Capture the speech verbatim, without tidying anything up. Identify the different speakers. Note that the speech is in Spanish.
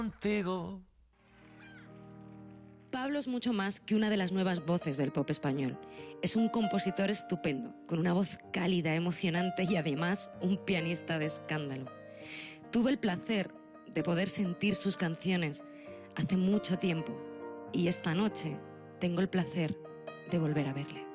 Speaker 1: contigo.
Speaker 2: Pablo es mucho más que una de las nuevas voces del pop español. Es un compositor estupendo, con una voz cálida, emocionante y además un pianista de escándalo. Tuve el placer de poder sentir sus canciones hace mucho tiempo y esta noche tengo el placer de volver a verle.